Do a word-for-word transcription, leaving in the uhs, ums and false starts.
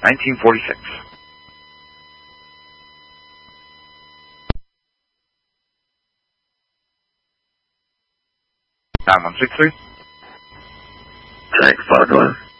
nineteen forty-six. nine one six three. Tank five one.